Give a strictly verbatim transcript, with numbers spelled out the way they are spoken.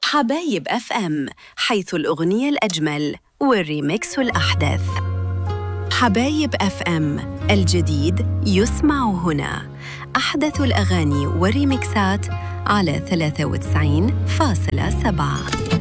حبايب أف أم، حيث الأغنية الأجمل والريميكس الأحدث. حبايب أف أم، الجديد يسمع هنا. أحدث الأغاني والريميكسات على ثلاثة وتسعين فاصلة سبعة.